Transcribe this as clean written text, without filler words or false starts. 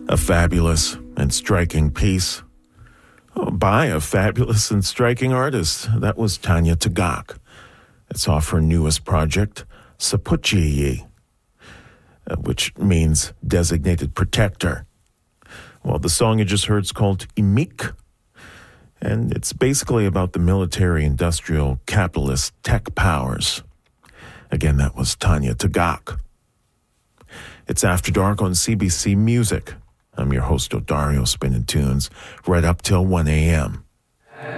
A fabulous and striking piece by a fabulous and striking artist. That was Tanya Tagaq. It's off her newest project, Sapuchiyi, which means designated protector. Well, the song you just heard is called Imik, and it's basically about the military, industrial, capitalist tech powers. Again, that was Tanya Tagaq. It's After Dark on CBC Music. I'm your host, Odario, spinning tunes right up till 1 a.m.